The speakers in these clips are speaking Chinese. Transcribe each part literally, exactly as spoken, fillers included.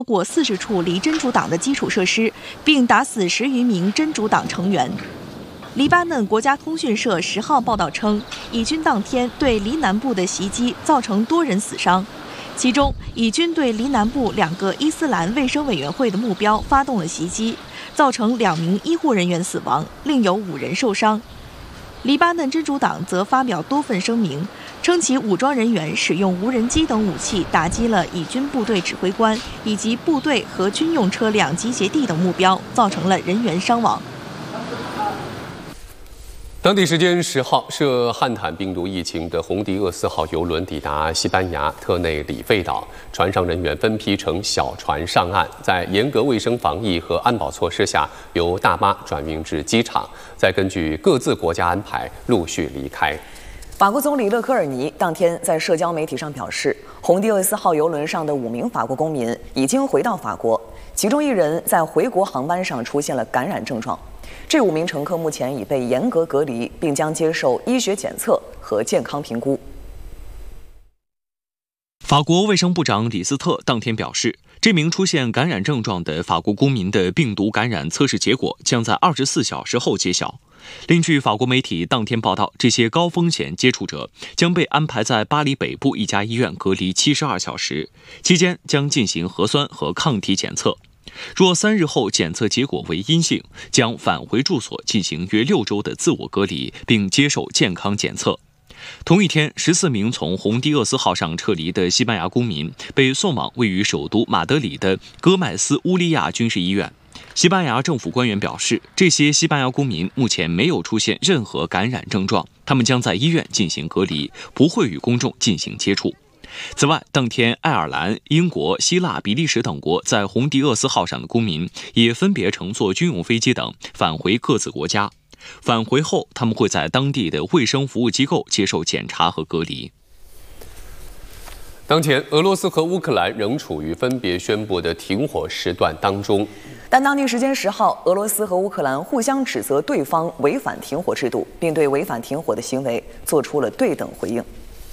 过四十处离真主党的基础设施，并打死十余名真主党成员。黎巴嫩国家通讯社十号报道称，以军当天对黎南部的袭击造成多人死伤，其中以军对黎南部两个伊斯兰卫生委员会的目标发动了袭击，造成两名医护人员死亡，另有五人受伤。黎巴嫩真主党则发表多份声明，称其武装人员使用无人机等武器打击了以军部队指挥官以及部队和军用车辆集结地等目标，造成了人员伤亡。 当地时间十号，涉汉坦病毒疫情的红迪厄斯号邮轮抵达西班牙特内里费岛，船上人员分批乘小船上岸，在严格卫生防疫和安保措施下，由大巴转运至机场，再根据各自国家安排陆续离开。 法国总理勒科尔尼当天在社交媒体上表示，红迪厄斯号邮轮上的五名法国公民已经回到法国，其中一人在回国航班上出现了感染症状。这五名乘客目前已被严格隔离，并将接受医学检测和健康评估。 法国卫生部长李斯特当天表示，这名出现感染症状的法国公民的病毒感染测试结果将在二十四小时后揭晓。另据法国媒体当天报道，这些高风险接触者将被安排在巴黎北部一家医院隔离七十二小时，期间将进行核酸和抗体检测。若三日后检测结果为阴性，将返回住所进行约六周的自我隔离，并接受健康检测。同一天，十四名从红迪厄斯号上撤离的西班牙公民被送往位于首都马德里的戈麦斯乌利亚军事医院。西班牙政府官员表示，这些西班牙公民目前没有出现任何感染症状，他们将在医院进行隔离，不会与公众进行接触。此外，当天爱尔兰、英国、希腊、比利时等国在红迪厄斯号上的公民也分别乘坐军用飞机等返回各自国家。返回后，他们会在当地的卫生服务机构接受检查和隔离。 当前，俄罗斯和乌克兰仍处于分别宣布的停火时段当中。 但当地时间十号，俄罗斯和乌克兰互相指责对方违反停火制度，并对违反停火的行为做出了对等回应。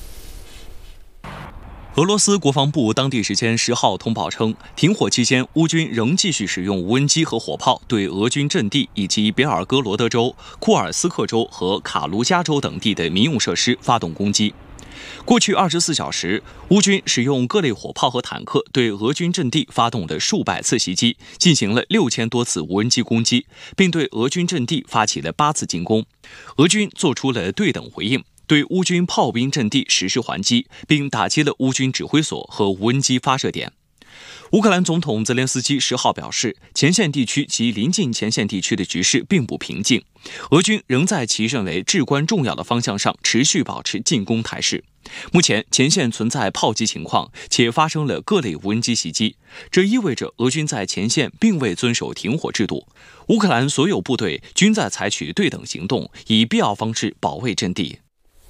俄罗斯国防部当地时间十号通报称，停火期间，乌军仍继续使用无人机和火炮对俄军阵地以及别尔哥罗德州、库尔斯克州和卡卢加州等地的民用设施发动攻击。过去二十四小时，乌军使用各类火炮和坦克对俄军阵地发动了数百次袭击，进行了六千多次无人机攻击，并对俄军阵地发起了八次进攻。俄军做出了对等回应，对乌军炮兵阵地实施还击，并打击了乌军指挥所和无人机发射点。乌克兰总统泽连斯基十号表示，前线地区及临近前线地区的局势并不平静，俄军仍在其认为至关重要的方向上持续保持进攻态势。目前前线存在炮击情况，且发生了各类无人机袭击，这意味着俄军在前线并未遵守停火制度。乌克兰所有部队均在采取对等行动，以必要方式保卫阵地。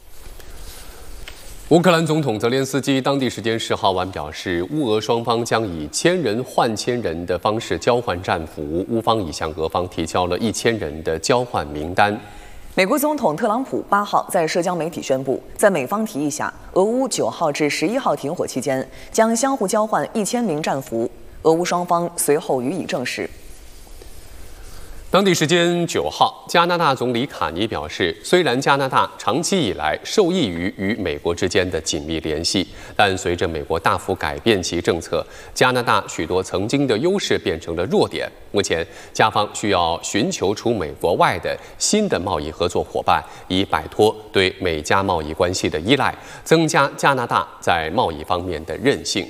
乌克兰总统泽连斯基当地时间十号晚表示，乌俄双方将以千人换千人的方式交换战俘，乌方已向俄方提交了一千人的交换名单。 美国总统特朗普八号在社交媒体宣布，在美方提议下，俄乌九号至十一号停火期间将相互交换一千名战俘，俄乌双方随后予以证实。 当地时间九号，加拿大总理卡尼表示，虽然加拿大长期以来受益于与美国之间的紧密联系，但随着美国大幅改变其政策，加拿大许多曾经的优势变成了弱点。目前，加方需要寻求除美国外的新的贸易合作伙伴，以摆脱对美加贸易关系的依赖，增加加拿大在贸易方面的韧性。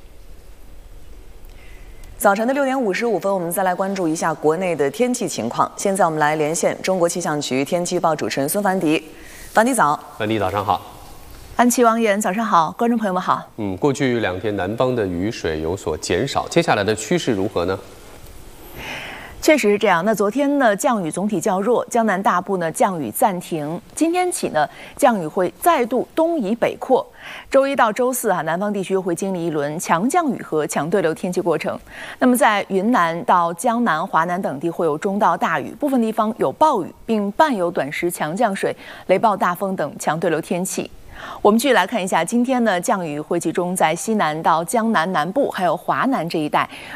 早晨的六点五十五分，我们再来关注一下国内的天气情况。现在我们来连线中国气象局天气预报主持人孙凡迪。凡迪早， 凡迪早上好。 安琪、王岩早上好，观众朋友们好。 嗯，过去两天南方的雨水有所减少，接下来的趋势如何呢？ 确实是这样。那昨天呢，降雨总体较弱，江南大部呢降雨暂停。今天起呢，降雨会再度东移北扩。周一到周四啊，南方地区又会经历一轮强降雨和强对流天气过程。那么在云南到江南、华南等地会有中到大雨，部分地方有暴雨，并伴有短时强降水、雷暴大风等强对流天气。 我们继续来看一下，今天呢，降雨会集中在西南到江南南部，还有华南这一带。